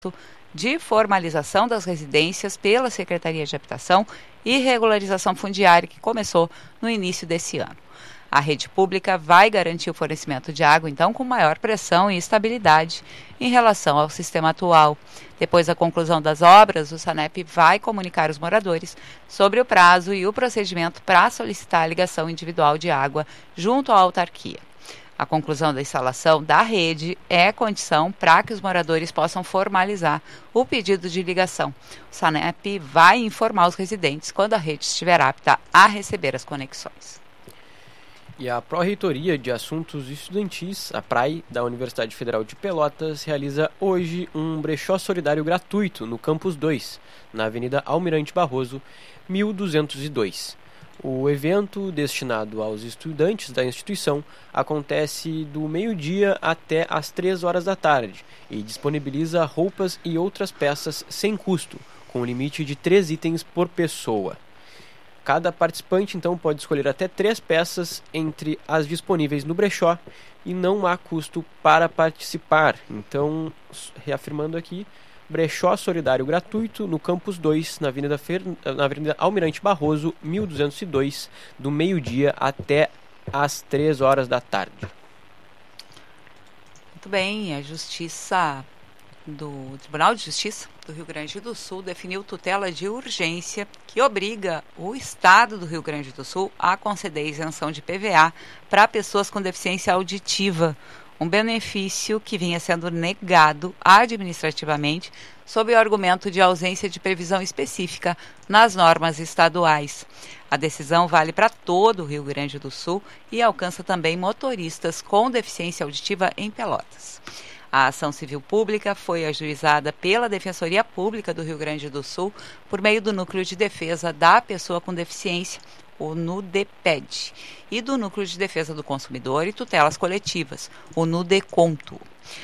de formalização das residências pela Secretaria de Habitação e Regularização Fundiária, que começou no início desse ano. A rede pública vai garantir o fornecimento de água, então, com maior pressão e estabilidade em relação ao sistema atual. Depois da conclusão das obras, o SANEP vai comunicar os moradores sobre o prazo e o procedimento para solicitar a ligação individual de água junto à autarquia. A conclusão da instalação da rede é condição para que os moradores possam formalizar o pedido de ligação. O SANEP vai informar os residentes quando a rede estiver apta a receber as conexões. E a Pró-Reitoria de Assuntos Estudantis, a PRAE, da Universidade Federal de Pelotas, realiza hoje um brechó solidário gratuito no Campus 2, na Avenida Almirante Barroso, 1202. O evento, destinado aos estudantes da instituição, acontece do meio-dia até às 3 horas da tarde e disponibiliza roupas e outras peças sem custo, com limite de 3 itens por pessoa. Cada participante, então, pode escolher até 3 peças entre as disponíveis no brechó e não há custo para participar. Então, reafirmando aqui, brechó solidário gratuito no Campus 2, na Avenida Almirante Barroso, 1202, do meio-dia até às 3 horas da tarde. Muito bem, a Justiça do Tribunal de Justiça do Rio Grande do Sul definiu tutela de urgência que obriga o Estado do Rio Grande do Sul a conceder isenção de PVA para pessoas com deficiência auditiva, um benefício que vinha sendo negado administrativamente sob o argumento de ausência de previsão específica nas normas estaduais. A decisão vale para todo o Rio Grande do Sul e alcança também motoristas com deficiência auditiva em Pelotas. A ação civil pública foi ajuizada pela Defensoria Pública do Rio Grande do Sul por meio do Núcleo de Defesa da Pessoa com Deficiência, o NUDEPED, e do Núcleo de Defesa do Consumidor e Tutelas Coletivas, o NUDECONTO.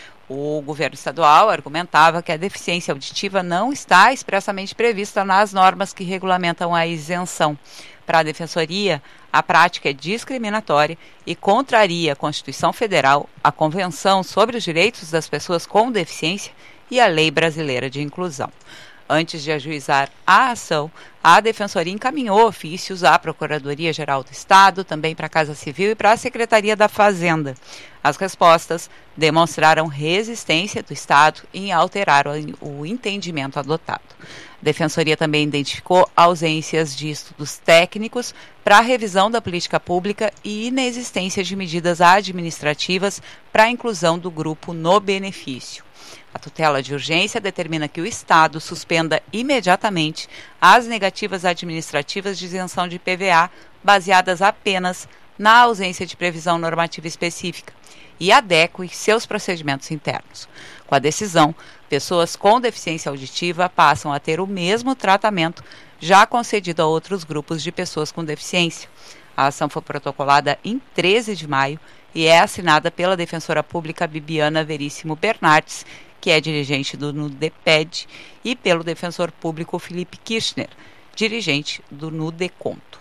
O governo estadual argumentava que a deficiência auditiva não está expressamente prevista nas normas que regulamentam a isenção. Para a Defensoria, a prática é discriminatória e contraria a Constituição Federal, a Convenção sobre os Direitos das Pessoas com Deficiência e a Lei Brasileira de Inclusão. Antes de ajuizar a ação, a Defensoria encaminhou ofícios à Procuradoria-Geral do Estado, também para a Casa Civil e para a Secretaria da Fazenda. As respostas demonstraram resistência do Estado em alterar o entendimento adotado. A Defensoria também identificou ausências de estudos técnicos para a revisão da política pública e inexistência de medidas administrativas para a inclusão do grupo no benefício. A tutela de urgência determina que o Estado suspenda imediatamente as negativas administrativas de isenção de PVA baseadas apenas na ausência de previsão normativa específica e adeque seus procedimentos internos. Com a decisão, pessoas com deficiência auditiva passam a ter o mesmo tratamento já concedido a outros grupos de pessoas com deficiência. A ação foi protocolada em 13 de maio e é assinada pela defensora pública Bibiana Veríssimo Bernardes, que é dirigente do NUDEPED, e pelo defensor público Felipe Kirchner, dirigente do NUDECONTO.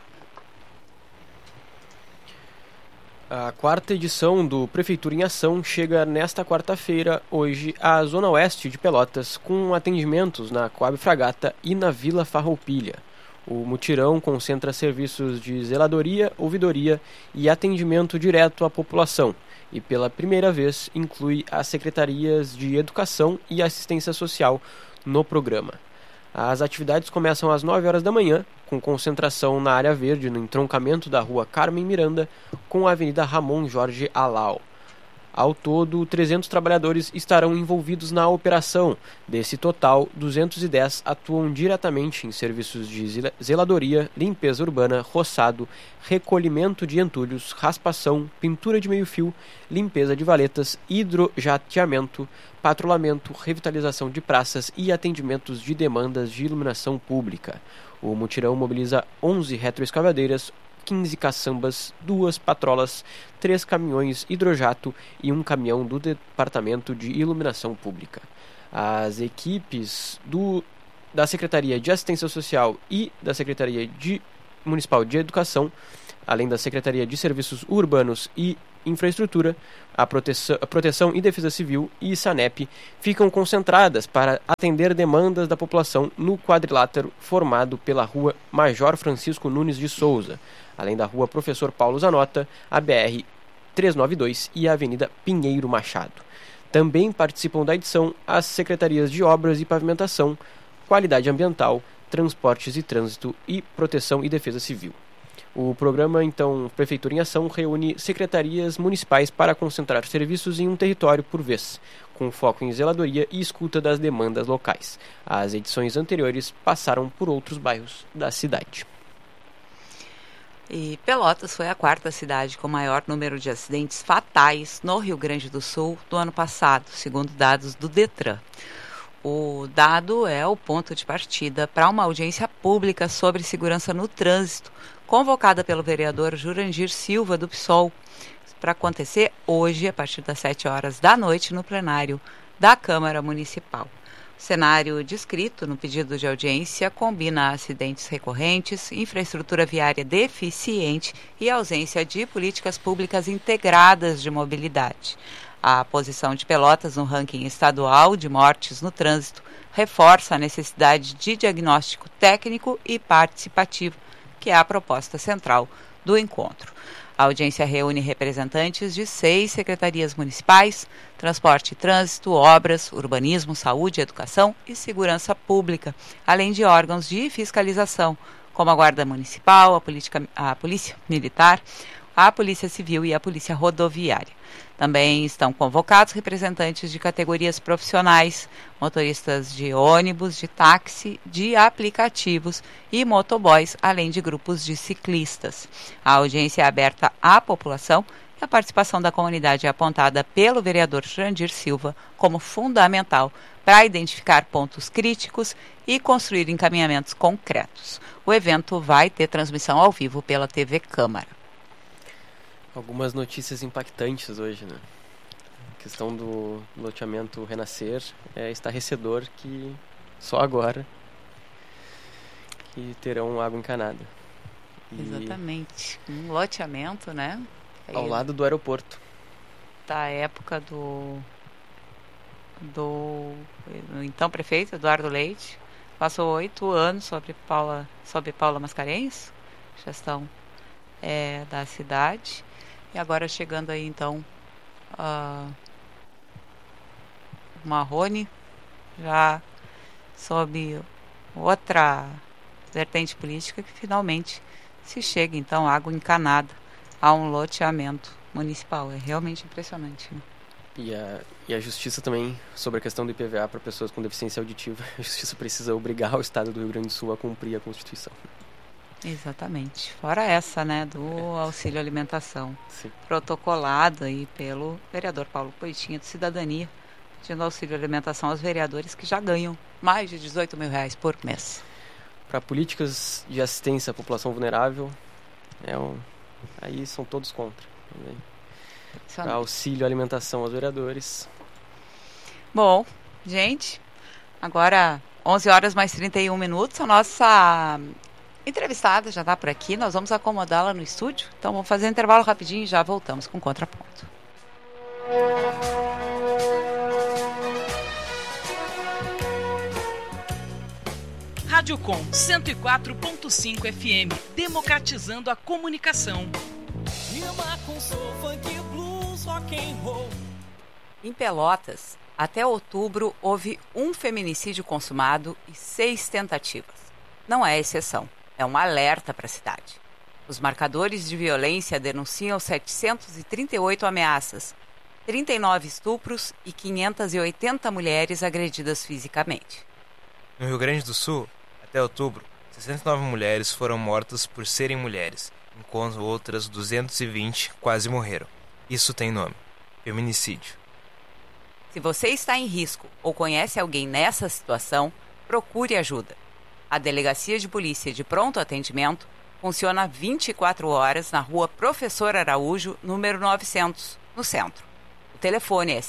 A 4ª edição do Prefeitura em Ação chega nesta quarta-feira, hoje, à Zona Oeste de Pelotas, com atendimentos na Coab Fragata e na Vila Farroupilha. O mutirão concentra serviços de zeladoria, ouvidoria e atendimento direto à população e, pela primeira vez, inclui as secretarias de Educação e Assistência Social no programa. As atividades começam às 9 horas da manhã, com concentração na área verde no entroncamento da Rua Carmen Miranda com a Avenida Ramon Jorge Alau. Ao todo, 300 trabalhadores estarão envolvidos na operação. Desse total, 210 atuam diretamente em serviços de zeladoria, limpeza urbana, roçado, recolhimento de entulhos, raspação, pintura de meio-fio, limpeza de valetas, hidrojateamento, patrulhamento, revitalização de praças e atendimentos de demandas de iluminação pública. O mutirão mobiliza 11 retroescavadeiras, 15 caçambas, 2 patrolas, 3 caminhões hidrojato e 1 caminhão do Departamento de Iluminação Pública. As equipes da Secretaria de Assistência Social e da Secretaria Municipal de Educação, além da Secretaria de Serviços Urbanos e Infraestrutura, a Proteção e Defesa Civil e SANEP ficam concentradas para atender demandas da população no quadrilátero formado pela Rua Major Francisco Nunes de Souza, além da Rua Professor Paulo Zanota, a BR-392 e a Avenida Pinheiro Machado. Também participam da edição as Secretarias de Obras e Pavimentação, Qualidade Ambiental, Transportes e Trânsito e Proteção e Defesa Civil. O programa, então, Prefeitura em Ação, reúne secretarias municipais para concentrar serviços em um território por vez, com foco em zeladoria e escuta das demandas locais. As edições anteriores passaram por outros bairros da cidade. E Pelotas foi a quarta cidade com maior número de acidentes fatais no Rio Grande do Sul do ano passado, segundo dados do Detran. O dado é o ponto de partida para uma audiência pública sobre segurança no trânsito, convocada pelo vereador Jurandir Silva, do PSOL, para acontecer hoje, a partir das 7 horas da noite, no plenário da Câmara Municipal. O cenário descrito no pedido de audiência combina acidentes recorrentes, infraestrutura viária deficiente e ausência de políticas públicas integradas de mobilidade. A posição de Pelotas no ranking estadual de mortes no trânsito reforça a necessidade de diagnóstico técnico e participativo, que é a proposta central do encontro. A audiência reúne representantes de 6 secretarias municipais: Transporte e Trânsito, Obras, Urbanismo, Saúde, Educação e Segurança Pública, além de órgãos de fiscalização, como a Guarda Municipal, a Polícia Militar, a Polícia Civil e a Polícia Rodoviária. Também estão convocados representantes de categorias profissionais, motoristas de ônibus, de táxi, de aplicativos e motoboys, além de grupos de ciclistas. A audiência é aberta à população e a participação da comunidade é apontada pelo vereador Jurandir Silva como fundamental para identificar pontos críticos e construir encaminhamentos concretos. O evento vai ter transmissão ao vivo pela TV Câmara. Algumas notícias impactantes hoje, né? A questão do loteamento Renascer é estarrecedor que só agora que terão água encanada. Exatamente. Um loteamento, né? Ao lado do aeroporto. Da época do então prefeito Eduardo Leite. Passou 8 anos sob Paula Mascarenhas, gestão da cidade. E agora chegando aí, então, Marrone, já sob outra vertente política, que finalmente se chega, então, água encanada a um loteamento municipal. É realmente impressionante, né? E a justiça também, sobre a questão do IPVA para pessoas com deficiência auditiva, a justiça precisa obrigar o Estado do Rio Grande do Sul a cumprir a Constituição. Exatamente. Fora essa, né, do auxílio alimentação. Sim. Protocolado aí pelo vereador Paulo Poitinha, do Cidadania, pedindo auxílio alimentação aos vereadores que já ganham mais de R$18 mil por mês. Para políticas de assistência à população vulnerável, aí são todos contra. Para auxílio alimentação aos vereadores. Bom, gente, agora 11 horas mais 31 minutos, a nossa entrevistada já está por aqui, nós vamos acomodá-la no estúdio, então vamos fazer um intervalo rapidinho e já voltamos com o Contraponto. Rádio Com 104.5 FM, democratizando a comunicação. Em Pelotas, até outubro, houve um feminicídio consumado e 6 tentativas. Não é exceção. É um alerta para a cidade. Os marcadores de violência denunciam 738 ameaças, 39 estupros e 580 mulheres agredidas fisicamente. No Rio Grande do Sul, até outubro, 69 mulheres foram mortas por serem mulheres, enquanto outras 220 quase morreram. Isso tem nome: feminicídio. Se você está em risco ou conhece alguém nessa situação, procure ajuda. A Delegacia de Polícia de Pronto Atendimento funciona 24 horas na Rua Professor Araújo, número 900, no centro. O telefone é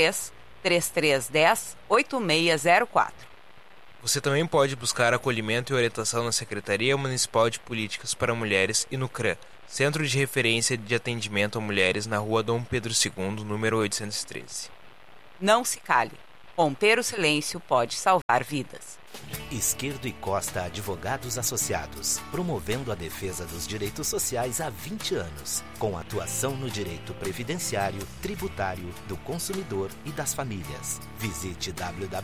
53-3310-8604. Você também pode buscar acolhimento e orientação na Secretaria Municipal de Políticas para Mulheres e no CRAM, Centro de Referência de Atendimento a Mulheres na Rua Dom Pedro II, número 813. Não se cale. Romper o silêncio pode salvar vidas. Esquerdo e Costa Advogados Associados, promovendo a defesa dos direitos sociais há 20 anos, com atuação no direito previdenciário, tributário, do consumidor e das famílias. Visite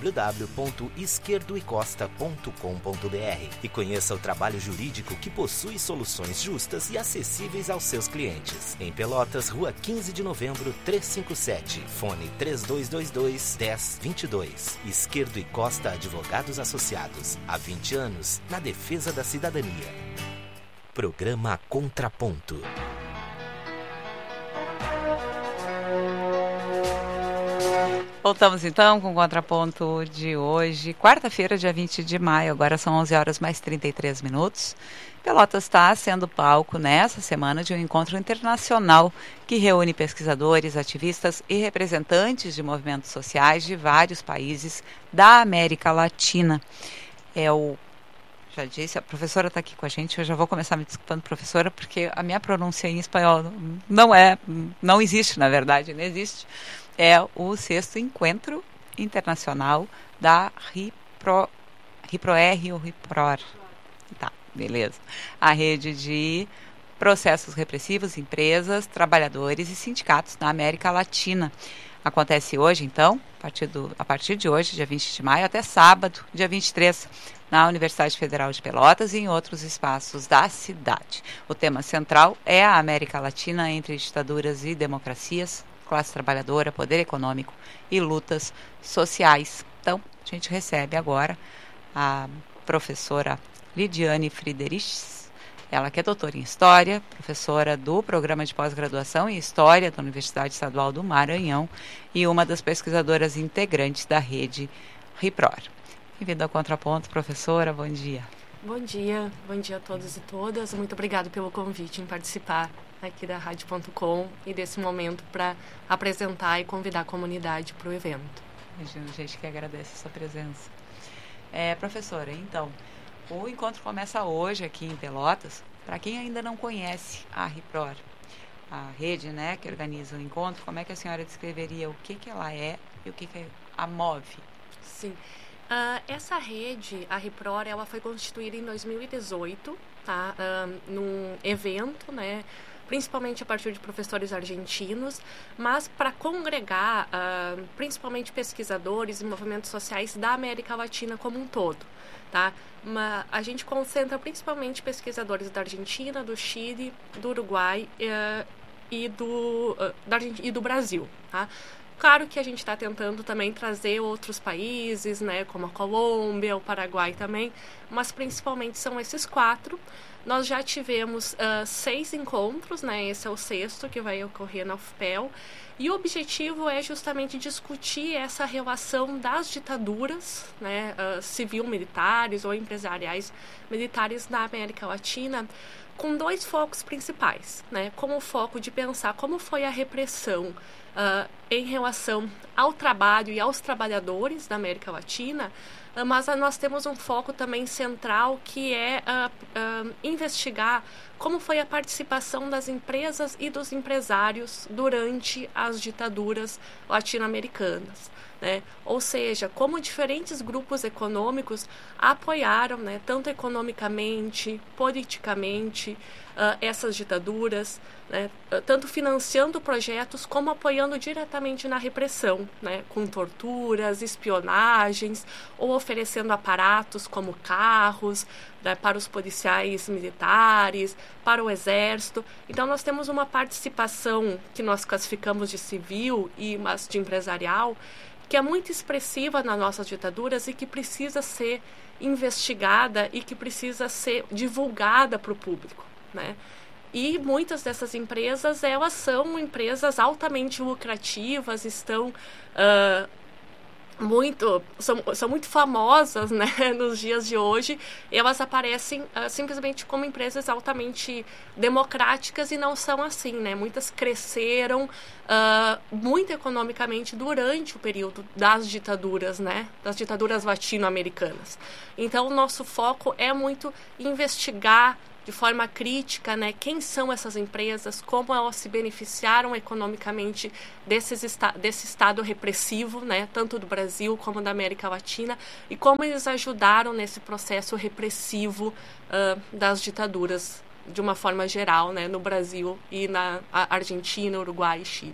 www.esquerdoecosta.com.br e conheça o trabalho jurídico que possui soluções justas e acessíveis aos seus clientes. Em Pelotas, Rua 15 de Novembro, 357, fone 3222-1022. Esquerdo e Costa Advogados Associados, há 20 anos, na defesa da cidadania. Programa Contraponto. Voltamos então com o Contraponto de hoje, quarta-feira, dia 20 de maio, agora são 11 horas mais 33 minutos. Pelotas está sendo palco nessa semana de um encontro internacional que reúne pesquisadores, ativistas e representantes de movimentos sociais de vários países da América Latina. Já disse, a professora está aqui com a gente, eu já vou começar me desculpando, professora, porque a minha pronúncia em espanhol não existe, na verdade, não existe. É o 6º Encontro Internacional da RIPROR ou RIPROR. Tá, beleza. A rede de processos repressivos, empresas, trabalhadores e sindicatos na América Latina. Acontece hoje, então, a partir de hoje, dia 20 de maio, até sábado, dia 23, na Universidade Federal de Pelotas e em outros espaços da cidade. O tema central é a América Latina entre ditaduras e democracias, classe trabalhadora, poder econômico e lutas sociais. Então, a gente recebe agora a professora Lidiane Friedrichs, ela que é doutora em História, professora do Programa de Pós-Graduação em História da Universidade Estadual do Maranhão e uma das pesquisadoras integrantes da rede RIPROR. Bem-vinda ao Contraponto, professora, bom dia. Bom dia a todos e todas. Muito obrigada pelo convite em participar aqui da Rádio.com e desse momento para apresentar e convidar a comunidade para o evento. A gente que agradece a sua presença. Professora, então, o encontro começa hoje aqui em Pelotas. Para quem ainda não conhece a RIPROR, a rede, né, que organiza o encontro, como é que a senhora descreveria o que ela é e o que a move? Sim. Essa rede, a RIPROR, ela foi constituída em 2018, tá? Num evento, né? Principalmente a partir de professores argentinos, mas para congregar principalmente pesquisadores e movimentos sociais da América Latina como um todo. Tá? A gente concentra principalmente pesquisadores da Argentina, do Chile, do Uruguai e do Brasil. Tá? Claro que a gente está tentando também trazer outros países, né, como a Colômbia, o Paraguai também, mas principalmente são esses 4. Nós já tivemos 6 encontros, né, esse é o 6º que vai ocorrer na UFPEL, e o objetivo é justamente discutir essa relação das ditaduras, né, civil-militares ou empresariais militares na América Latina, com 2 focos principais, né, como o foco de pensar como foi a repressão em relação ao trabalho e aos trabalhadores da América Latina, mas nós temos um foco também central que é investigar como foi a participação das empresas e dos empresários durante as ditaduras latino-americanas. Né? Ou seja, como diferentes grupos econômicos apoiaram, né, tanto economicamente, politicamente, essas ditaduras, né, tanto financiando projetos como apoiando diretamente na repressão, né, com torturas, espionagens, ou oferecendo aparatos como carros, né, para os policiais militares, para o exército. Então nós temos uma participação que nós classificamos de civil mas de empresarial, que é muito expressiva nas nossas ditaduras e que precisa ser investigada e que precisa ser divulgada para o público, né? E muitas dessas empresas, elas são empresas altamente lucrativas, são muito famosas, né, nos dias de hoje. Elas aparecem simplesmente como empresas altamente democráticas e não são assim, né? Muitas cresceram muito economicamente durante o período das ditaduras, né? Das ditaduras latino-americanas. Então, o nosso foco é muito investigar de forma crítica, né, quem são essas empresas, como elas se beneficiaram economicamente desse estado repressivo, né, tanto do Brasil como da América Latina, e como eles ajudaram nesse processo repressivo das ditaduras de uma forma geral, né, no Brasil e na Argentina, Uruguai e Chile.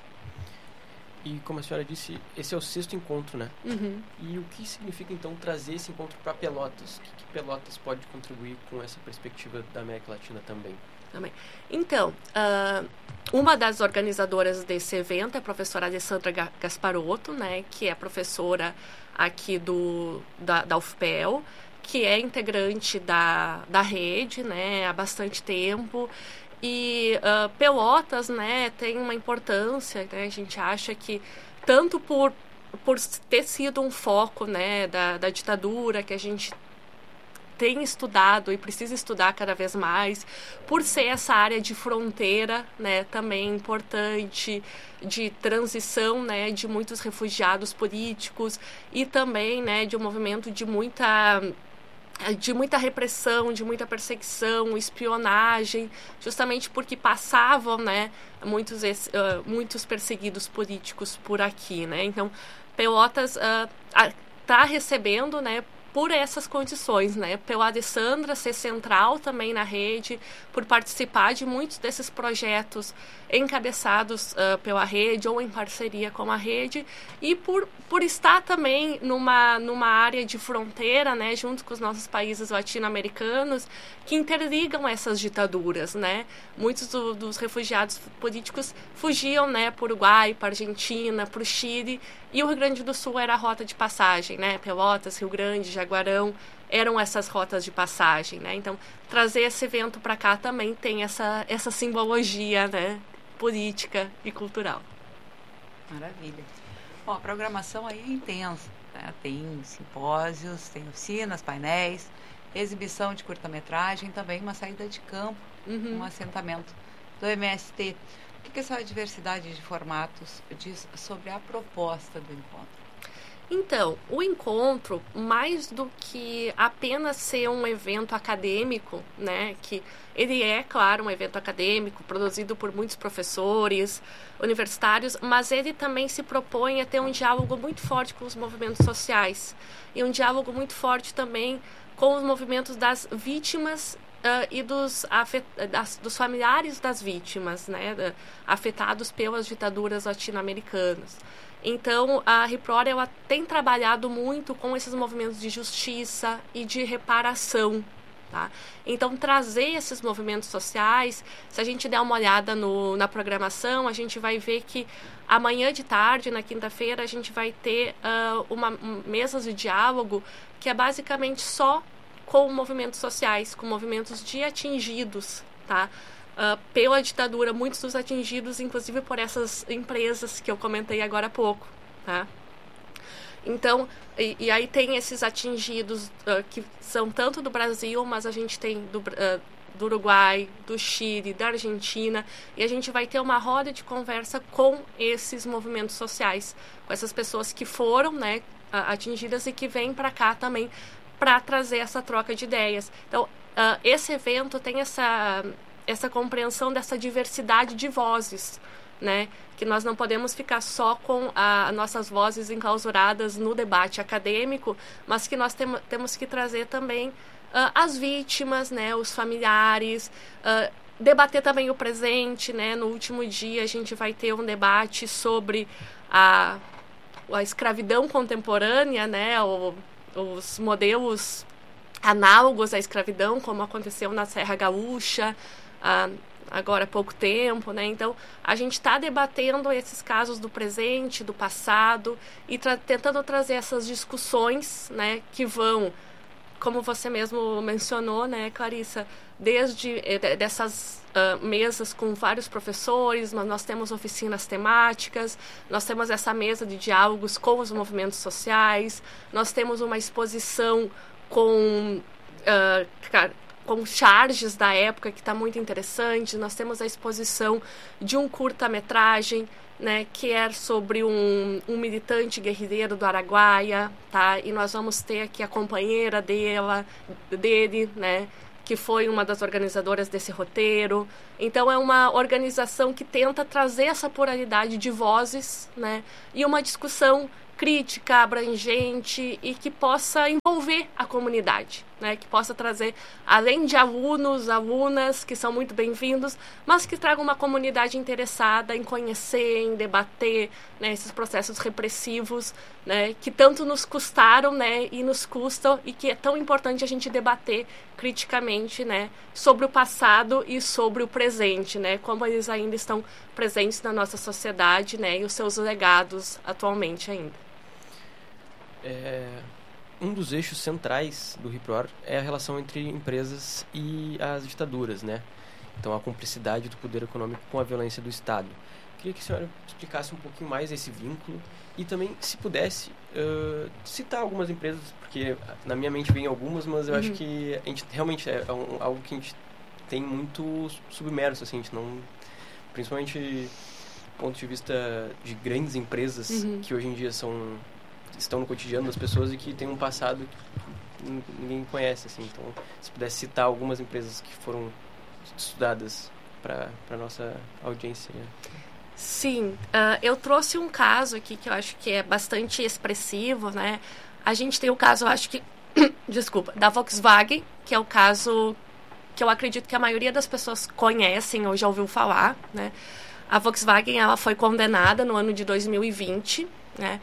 E como a senhora disse, esse é o 6º encontro, né? Uhum. E o que significa, então, trazer esse encontro para Pelotas? O que Pelotas pode contribuir com essa perspectiva da América Latina também? Então, uma das organizadoras desse evento é a professora Alessandra Gasparotto, né, que é professora aqui da UFPEL, que é integrante da rede, né, há bastante tempo. E Pelotas, né, tem uma importância, né, a gente acha que tanto por ter sido um foco, né, da ditadura, que a gente tem estudado e precisa estudar cada vez mais, por ser essa área de fronteira, né, também importante, de transição, né, de muitos refugiados políticos e também, né, de um movimento de muita repressão, de muita perseguição, espionagem, justamente porque passavam, né, muitos perseguidos políticos por aqui, né? Então, Pelotas está recebendo, né, por essas condições, né? Pela Alessandra ser central também na rede, por participar de muitos desses projetos encabeçados pela rede ou em parceria com a rede, e por estar também numa área de fronteira, né, junto com os nossos países latino-americanos, que interligam essas ditaduras, né? Muitos dos refugiados políticos fugiam, né, para o Uruguai, para a Argentina, para o Chile, e o Rio Grande do Sul era a rota de passagem, né? Pelotas, Rio Grande, Jaguarão eram essas rotas de passagem, né? Então, trazer esse evento para cá também tem essa simbologia, né, política e cultural. Maravilha. Bom, a programação aí é intensa, né? Tem simpósios, tem oficinas, painéis, exibição de curta-metragem, também uma saída de campo, um assentamento do MST. O que essa diversidade de formatos diz sobre a proposta do encontro? Então, o encontro, mais do que apenas ser um evento acadêmico, né, que ele é, claro, um evento acadêmico, produzido por muitos professores, universitários, mas ele também se propõe a ter um diálogo muito forte com os movimentos sociais e um diálogo muito forte também com os movimentos das vítimas e dos familiares das vítimas, né, afetados pelas ditaduras latino-americanas. Então, a RIPROR, ela tem trabalhado muito com esses movimentos de justiça e de reparação, tá? Então, trazer esses movimentos sociais, se a gente der uma olhada na programação, a gente vai ver que amanhã de tarde, na quinta-feira, a gente vai ter mesas de diálogo que é basicamente só com movimentos sociais, com movimentos de atingidos, tá? Pela ditadura, muitos dos atingidos, inclusive por essas empresas que eu comentei agora há pouco, tá? Então, e aí tem esses atingidos que são tanto do Brasil, mas a gente tem do Uruguai, do Chile, da Argentina, e a gente vai ter uma roda de conversa com esses movimentos sociais, com essas pessoas que foram, né, atingidas e que vêm para cá também para trazer essa troca de ideias. Então, esse evento tem essa compreensão dessa diversidade de vozes, né? Que nós não podemos ficar só com nossas vozes enclausuradas no debate acadêmico, mas que nós temos que trazer também as vítimas, né? Os familiares, debater também o presente, né? No último dia a gente vai ter um debate sobre a escravidão contemporânea, né? Os modelos análogos à escravidão, como aconteceu na Serra Gaúcha, agora há pouco tempo, né? Então, a gente está debatendo esses casos do presente, do passado, e tentando trazer essas discussões, né, que vão, como você mesmo mencionou, né, Clarissa, desde dessas mesas com vários professores, mas nós temos oficinas temáticas, nós temos essa mesa de diálogos com os movimentos sociais, nós temos uma exposição com charges da época que está muito interessante, nós temos a exposição de um curta-metragem, né, que é sobre um militante guerrilheiro do Araguaia, tá? E nós vamos ter aqui a companheira dele, né, que foi uma das organizadoras desse roteiro. Então, é uma organização que tenta trazer essa pluralidade de vozes, né? E uma discussão crítica, abrangente e que possa envolver a comunidade, né? Que possa trazer, além de alunos, alunas, que são muito bem-vindos, mas que traga uma comunidade interessada em conhecer, em debater, né, esses processos repressivos, né, que tanto nos custaram, né, e nos custam, e que é tão importante a gente debater criticamente, né, sobre o passado e sobre o presente, né, como eles ainda estão presentes na nossa sociedade, né, e os seus legados atualmente ainda. Um dos eixos centrais do RIPROR é a relação entre empresas e as ditaduras, né? Então, a cumplicidade do poder econômico com a violência do Estado. Queria que a senhora explicasse um pouquinho mais esse vínculo e também, se pudesse, citar algumas empresas, porque na minha mente vem algumas, mas eu acho que a gente realmente algo que a gente tem muito submerso, assim, a gente não... Principalmente do ponto de vista de grandes empresas que hoje em dia estão no cotidiano das pessoas e que tem um passado que ninguém conhece, assim. Então, se pudesse citar algumas empresas que foram estudadas para a nossa audiência. Sim, eu trouxe um caso aqui que eu acho que é bastante expressivo, né? A gente tem o caso, eu acho que, desculpa, da Volkswagen, que é o caso que eu acredito que a maioria das pessoas conhecem ou já ouviu falar, né? A Volkswagen, ela foi condenada no ano de 2020, né?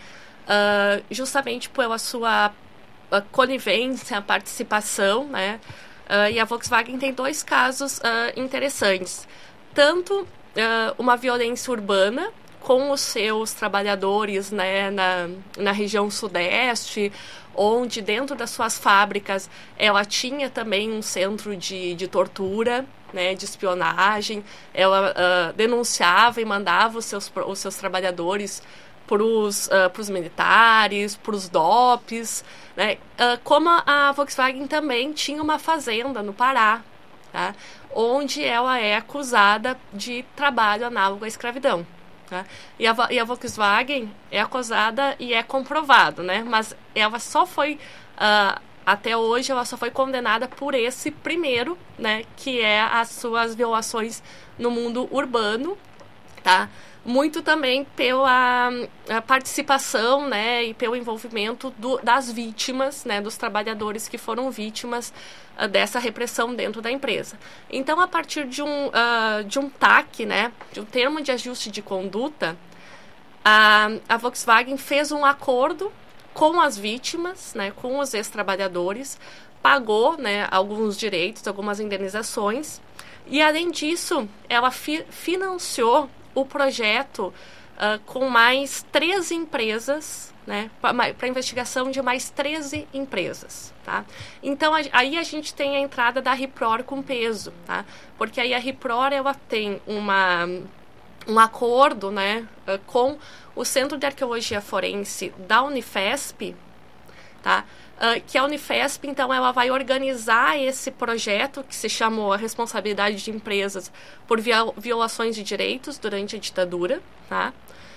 Justamente pela sua conivência, participação, né? E a Volkswagen tem dois casos interessantes. Tanto uma violência urbana com os seus trabalhadores, né, na região sudeste, onde dentro das suas fábricas ela tinha também um centro de tortura, né, de espionagem. Ela denunciava e mandava os seus trabalhadores para os militares, para os DOPs, né? Como a Volkswagen também tinha uma fazenda no Pará, tá? Onde ela é acusada de trabalho análogo à escravidão. Tá? E a Volkswagen é acusada e é comprovado, né? Mas ela só foi, até hoje, ela só foi condenada por esse primeiro, né? Que é as suas violações no mundo urbano, tá? Muito também pela participação, né, e pelo envolvimento das vítimas, né, dos trabalhadores que foram vítimas dessa repressão dentro da empresa. Então, a partir de um TAC, né, de um termo de ajuste de conduta, a Volkswagen fez um acordo com as vítimas, né, com os ex-trabalhadores, pagou, né, alguns direitos, algumas indenizações, e, além disso, ela financiou o projeto com mais 13 empresas, né, para investigação de mais 13 empresas. Tá? Então, aí a gente tem a entrada da RIPROR com peso, tá? Porque aí a RIPROR ela tem um acordo, né, com o Centro de Arqueologia Forense da Unifesp, tá? Que a Unifesp, então, ela vai organizar esse projeto que se chamou a responsabilidade de empresas por violações de direitos durante a ditadura, tá?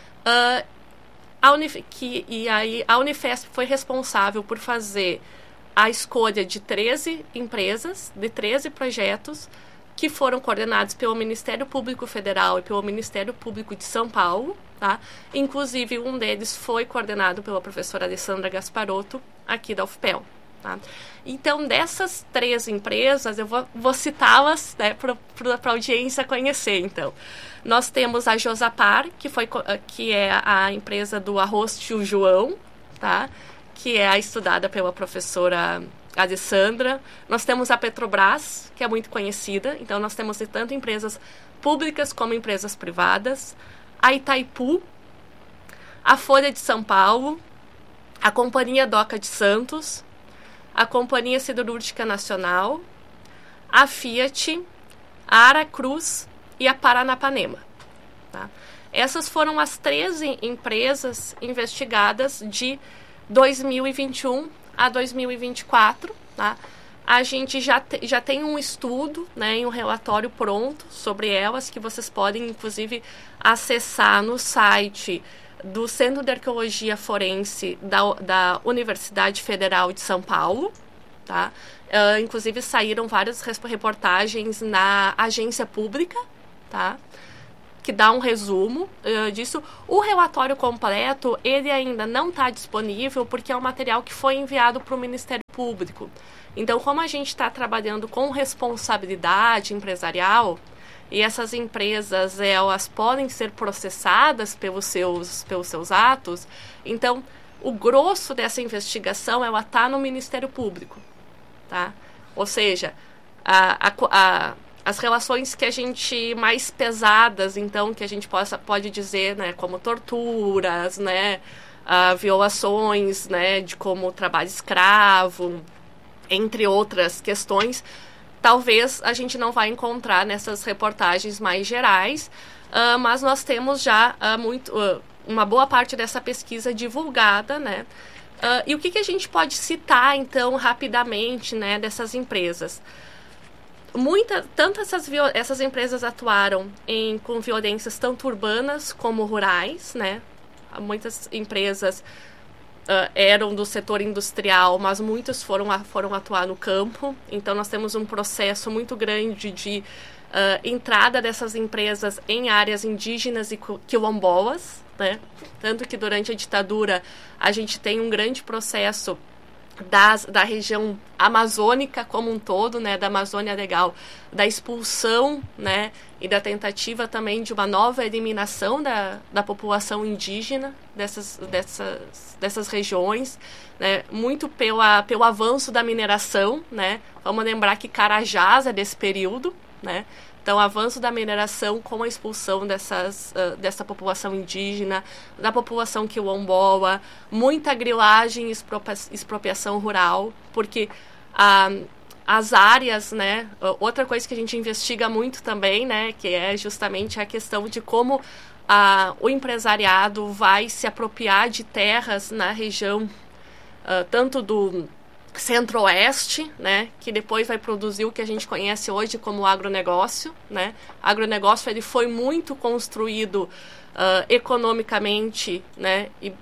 A Unifesp foi responsável por fazer a escolha de 13 empresas, de 13 projetos, que foram coordenados pelo Ministério Público Federal e pelo Ministério Público de São Paulo, tá? Inclusive, um deles foi coordenado pela professora Alessandra Gasparotto, aqui da UFPEL. Tá? Então, dessas 3 empresas, eu vou citá-las, né, para a audiência conhecer. Então, nós temos a Josapar, que é a empresa do arroz Tio João, tá? Que é estudada pela professora Alessandra. Nós temos a Petrobras, que é muito conhecida. Então, nós temos tanto empresas públicas como empresas privadas. A Itaipu, a Folha de São Paulo, a Companhia Doca de Santos, a Companhia Siderúrgica Nacional, a Fiat, a Aracruz e a Paranapanema. Tá? Essas foram as 13 empresas investigadas de 2021 a 2024. Tá? A gente já tem um estudo, né, e um relatório pronto sobre elas, que vocês podem, inclusive, acessar no site do Centro de Arqueologia Forense da Universidade Federal de São Paulo. tá? Inclusive saíram várias reportagens na agência pública, tá? Que dá um resumo disso. O relatório completo, ele ainda não está disponível porque é um material que foi enviado para o Ministério Público. Então, como a gente está trabalhando com responsabilidade empresarial, e essas empresas, elas podem ser processadas pelos seus atos, então, o grosso dessa investigação, ela está no Ministério Público, tá? Ou seja, as relações que a gente mais pesadas, então, que a gente pode dizer, né, como torturas, né, violações, né, de como trabalho escravo, entre outras questões, talvez a gente não vai encontrar nessas reportagens mais gerais, mas nós temos já uma boa parte dessa pesquisa divulgada, né? E o que a gente pode citar, então, rapidamente, né, dessas empresas? Tanto essas empresas atuaram com violências tanto urbanas como rurais, né? Muitas empresas eram do setor industrial, mas muitos foram atuar no campo. Então, nós temos um processo muito grande de entrada dessas empresas em áreas indígenas e quilombolas, né? Tanto que durante a ditadura a gente tem um grande processo da região amazônica como um todo, né, da Amazônia Legal, da expulsão, né, e da tentativa também de uma nova eliminação da população indígena dessas regiões, né, muito pelo avanço da mineração, né. Vamos lembrar que Carajás é desse período, né. Então, o avanço da mineração com a expulsão dessa população indígena, da população quilombola, muita grilagem e expropriação rural, porque as áreas, né, outra coisa que a gente investiga muito também, né, que é justamente a questão de como o empresariado vai se apropriar de terras na região, tanto do Centro-Oeste, né, que depois vai produzir o que a gente conhece hoje como agronegócio, né. Agronegócio, ele foi muito construído economicamente, né, e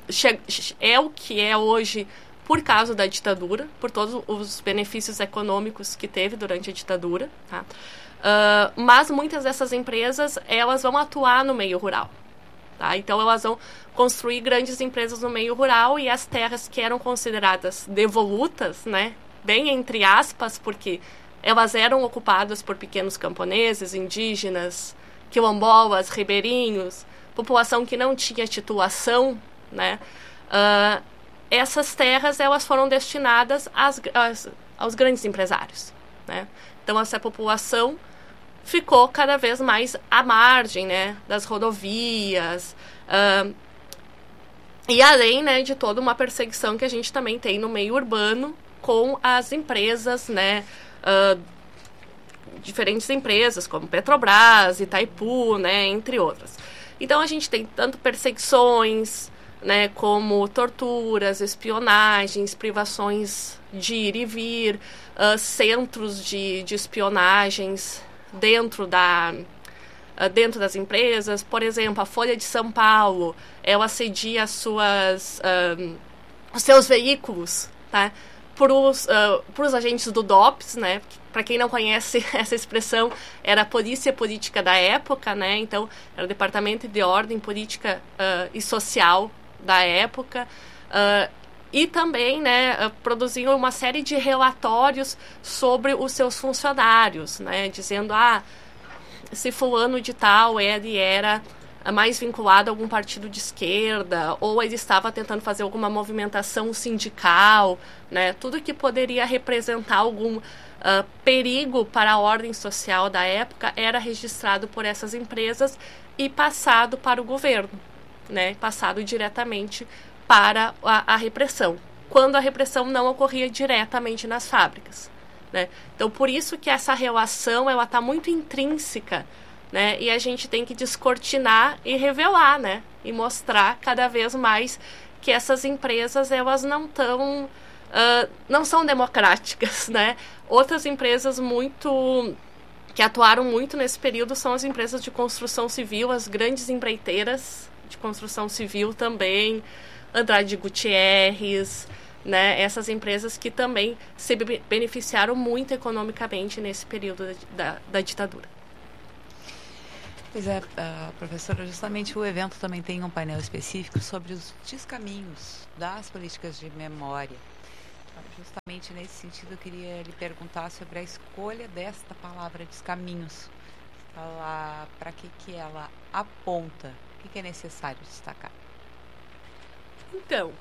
é o que é hoje por causa da ditadura, por todos os benefícios econômicos que teve durante a ditadura, tá. Mas muitas dessas empresas, elas vão atuar no meio rural, tá? Então, elas vão construir grandes empresas no meio rural e as terras que eram consideradas devolutas, né, bem entre aspas, porque elas eram ocupadas por pequenos camponeses, indígenas, quilombolas, ribeirinhos, população que não tinha titulação, né, essas terras, elas foram destinadas aos grandes empresários, né. Então, essa população ficou cada vez mais à margem, né, das rodovias, e além, né, de toda uma perseguição que a gente também tem no meio urbano com as empresas, né, diferentes empresas como Petrobras, Itaipu, né, entre outras. Então, a gente tem tanto perseguições, né, como torturas, espionagens, privações de ir e vir, centros de espionagens dentro das empresas. Por exemplo, a Folha de São Paulo, ela cedia os seus veículos, tá, para os agentes do DOPS, né? Para quem não conhece essa expressão, era a polícia política da época, né? Então, era o Departamento de Ordem Política e Social da época, e também, né, produziam uma série de relatórios sobre os seus funcionários, né, dizendo, se fulano de tal ele era mais vinculado a algum partido de esquerda, ou ele estava tentando fazer alguma movimentação sindical, né, tudo que poderia representar algum perigo para a ordem social da época era registrado por essas empresas e passado para o governo, né, passado diretamente para a repressão, quando a repressão não ocorria diretamente nas fábricas, né? Então, por isso que essa relação ela está muito intrínseca, né? E a gente tem que descortinar e revelar, né? E mostrar cada vez mais que essas empresas elas não são democráticas, né? Outras empresas que atuaram muito nesse período são as empresas de construção civil, as grandes empreiteiras de construção civil também, Andrade Gutierrez, né, essas empresas que também se beneficiaram muito economicamente nesse período da ditadura. Pois é, professora, justamente o evento também tem um painel específico sobre os descaminhos das políticas de memória. Justamente nesse sentido, eu queria lhe perguntar sobre a escolha desta palavra descaminhos. Para que ela aponta? O que é necessário destacar? Então,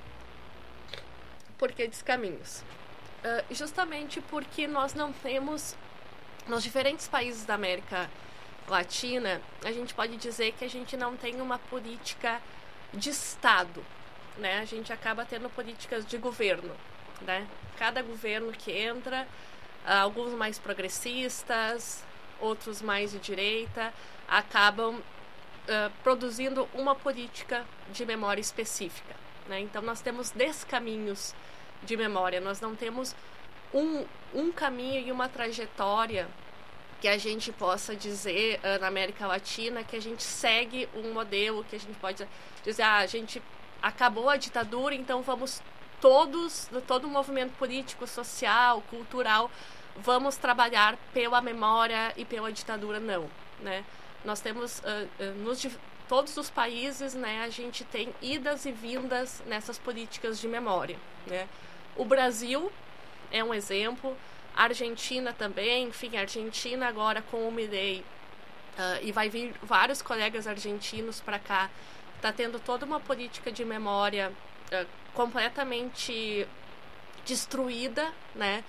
por que descaminhos? Justamente porque nós não temos, nos diferentes países da América Latina, a gente pode dizer que a gente não tem uma política de Estado, né? A gente acaba tendo políticas de governo, né? Cada governo que entra, alguns mais progressistas, outros mais de direita, acabam produzindo uma política de memória específica, né? Então nós temos descaminhos de memória, nós não temos um caminho e uma trajetória que a gente possa dizer na América Latina que a gente segue um modelo que a gente pode dizer, a gente acabou a ditadura, então vamos todo o movimento político, social, cultural, vamos trabalhar pela memória e pela ditadura, não, né? Nós temos, todos os países, né, a gente tem idas e vindas nessas políticas de memória, né? O Brasil é um exemplo, a Argentina também, enfim, a Argentina agora com o Milei, e vai vir vários colegas argentinos para cá, está tendo toda uma política de memória completamente destruída, né,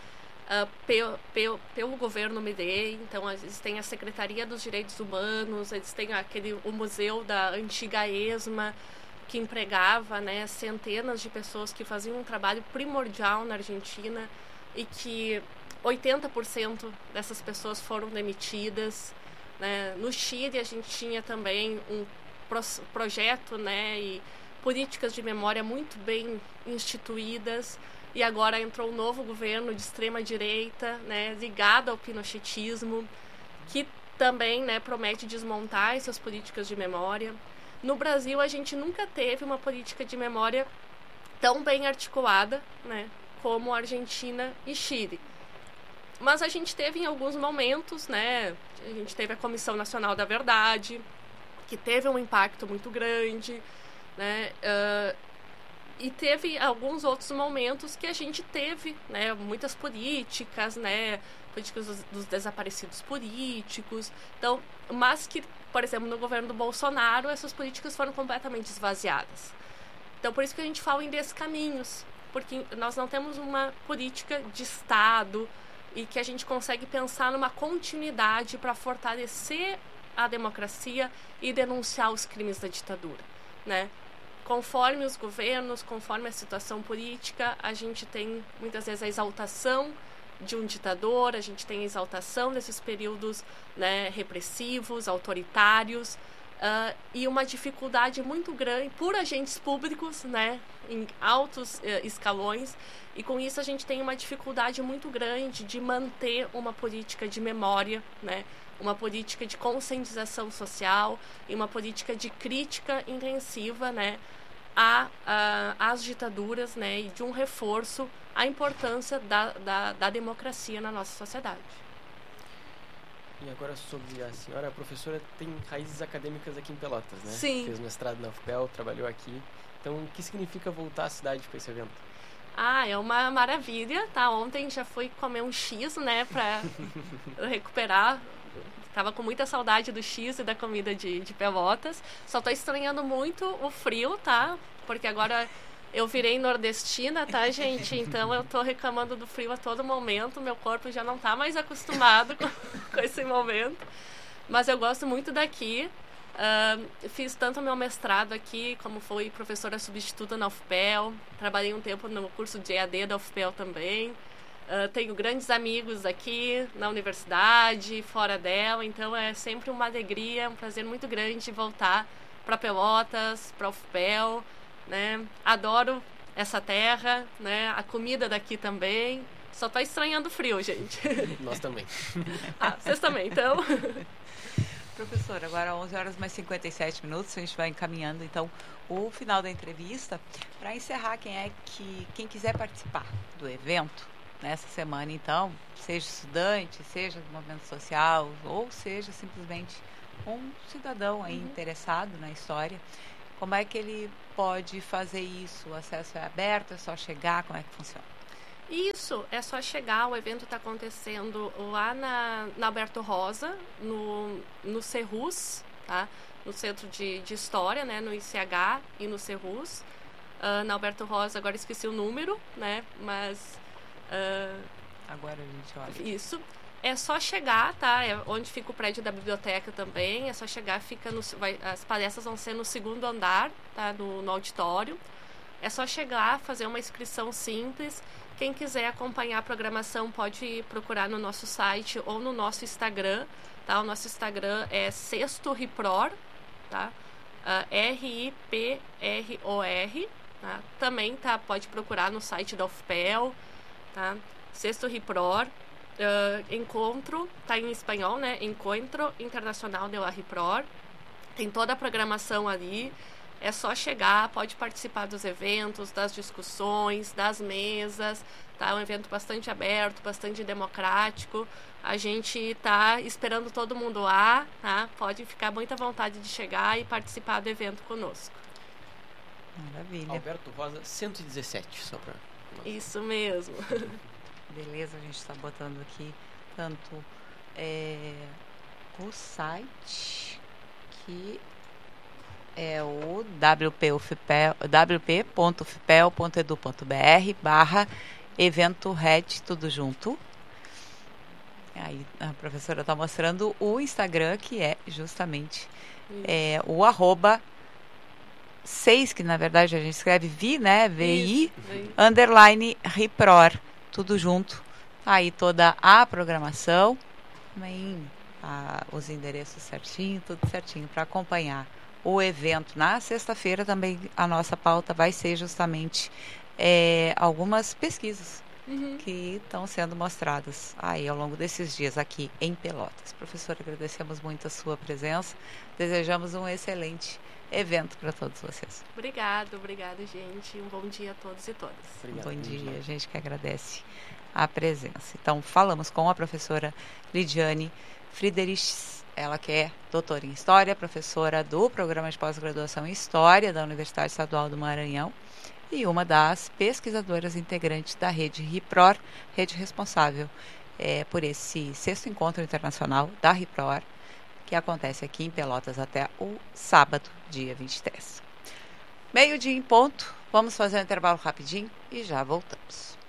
pelo governo Milei. Então eles têm a Secretaria dos Direitos Humanos, eles têm o museu da antiga ESMA, que empregava, né, centenas de pessoas que faziam um trabalho primordial na Argentina e que 80% dessas pessoas foram demitidas, né? No Chile a gente tinha também um projeto, né, e políticas de memória muito bem instituídas, e agora entrou um novo governo de extrema direita, né, ligado ao pinochetismo, que também, né, promete desmontar essas políticas de memória. No Brasil a gente nunca teve uma política de memória tão bem articulada, né, como a Argentina e Chile. Mas a gente teve em alguns momentos, né, a gente teve a Comissão Nacional da Verdade, que teve um impacto muito grande, né, e teve alguns outros momentos que a gente teve, né, muitas políticas, né, políticas dos desaparecidos políticos, então, mas que, por exemplo, no governo do Bolsonaro, essas políticas foram completamente esvaziadas. Então, por isso que a gente fala em descaminhos, porque nós não temos uma política de Estado e que a gente consegue pensar numa continuidade para fortalecer a democracia e denunciar os crimes da ditadura, né? Conforme os governos, conforme a situação política, a gente tem muitas vezes a exaltação de um ditador, a gente tem a exaltação desses períodos, né, repressivos, autoritários, e uma dificuldade muito grande por agentes públicos, né, em altos escalões, e com isso a gente tem uma dificuldade muito grande de manter uma política de memória, né, uma política de conscientização social e uma política de crítica intensiva, né, às ditaduras, né, e de um reforço à importância da democracia na nossa sociedade. E agora sobre a senhora, a professora tem raízes acadêmicas aqui em Pelotas, né? Sim. Fez mestrado na UFPEL, trabalhou aqui. Então, o que significa voltar à cidade com esse evento? É uma maravilha, tá? Ontem já fui comer um X, né, pra recuperar. Tava com muita saudade do X e da comida de Pelotas. Só tô estranhando muito o frio, tá? Porque agora eu virei nordestina, tá, gente? Então eu tô reclamando do frio a todo momento. Meu corpo já não tá mais acostumado com esse momento. Mas eu gosto muito daqui. Fiz tanto meu mestrado aqui, como fui professora substituta na UFPEL. Trabalhei um tempo no curso de EAD da UFPEL também. Tenho grandes amigos aqui na universidade, fora dela. Então é sempre uma alegria, um prazer muito grande voltar para Pelotas, para a UFPEL, né? Adoro essa terra, né? A comida daqui também. Só tô estranhando o frio, gente. Nós também. Vocês também, então. Professora, agora 11 horas mais 57 minutos, a gente vai encaminhando então o final da entrevista. Para encerrar, quem quiser participar do evento nessa semana, então, seja estudante, seja do movimento social, ou seja simplesmente um cidadão aí interessado na história, como é que ele pode fazer isso? O acesso é aberto, é só chegar, como é que funciona? Isso, é só chegar, o evento está acontecendo lá na Alberto Rosa, no Cerrus, tá? No Centro de História, né? No ICH e no Cerrus. Na Alberto Rosa, agora esqueci o número, né? Mas... agora a gente olha. Isso. É só chegar, tá? É onde fica o prédio da biblioteca também. É só chegar, as palestras vão ser no 2º andar, tá? No auditório. É só chegar, fazer uma inscrição simples. Quem quiser acompanhar a programação pode procurar no nosso site ou no nosso Instagram, tá? O nosso Instagram é Sexto Ripror, tá? RIPROR, tá? Também pode procurar no site da UFPEL, tá? Sexto Ripror, encontro, tá em espanhol, né? Encontro Internacional de la Ripror. Tem toda a programação ali. É só chegar, pode participar dos eventos, das discussões, das mesas, tá? É um evento bastante aberto, bastante democrático. A gente está esperando todo mundo lá, tá? Pode ficar muita vontade de chegar e participar do evento conosco. Maravilha. Alberto Rosa 117, só para... Isso mesmo. Beleza, a gente está botando aqui tanto o site que... é o wp.ufpel.edu.br/evento-red, tudo junto. Aí a professora está mostrando o Instagram, que é justamente o @6, que na verdade a gente escreve VI, né? VI, _Ripror, tudo junto. Aí toda a programação, também os endereços certinho, tudo certinho para acompanhar o evento. Na sexta-feira também a nossa pauta vai ser justamente algumas pesquisas que estão sendo mostradas aí ao longo desses dias aqui em Pelotas. Professora, agradecemos muito a sua presença, desejamos um excelente evento para todos vocês. Obrigada, gente. Um bom dia a todos e todas. Obrigado, bom dia, a gente que agradece a presença. Então, falamos com a professora Lidiane Friedrichs, ela que é doutora em História, professora do Programa de Pós-Graduação em História da Universidade Estadual do Maranhão e uma das pesquisadoras integrantes da rede RIPROR, rede responsável por esse 6º Encontro Internacional da RIPROR, que acontece aqui em Pelotas até o sábado, dia 23. 12:00 em ponto, vamos fazer um intervalo rapidinho e já voltamos.